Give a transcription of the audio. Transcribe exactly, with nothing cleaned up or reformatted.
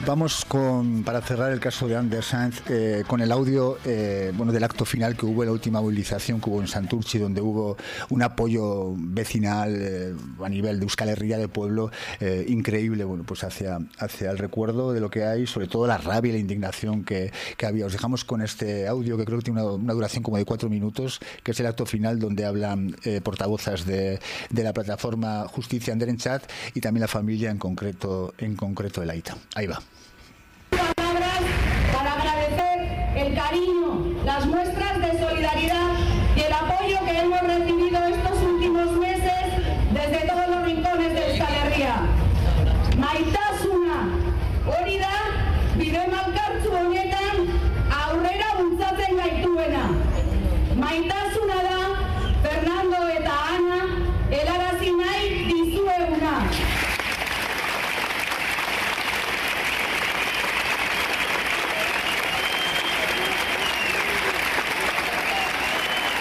Vamos con, para cerrar el caso de Anders Sanz, eh, con el audio eh, bueno, del acto final que hubo en la última movilización que hubo en Santurtzi, donde hubo un apoyo vecinal eh, a nivel de Euskal Herria, de pueblo, eh, increíble, bueno, pues hacia, hacia el recuerdo de lo que hay, sobre todo la rabia y la indignación que, que había. Os dejamos con este audio que creo que tiene una, una duración como de cuatro minutos, que es el acto final donde hablan eh, portavozas de, de la plataforma Justicia Anderentzat y también la familia en concreto, en concreto de Aita. Ahí va. Palabras para agradecer el cariño, las muestras de solidaridad y el apoyo que hemos recibido estos últimos meses desde todos los rincones de Euskal Herria. Maite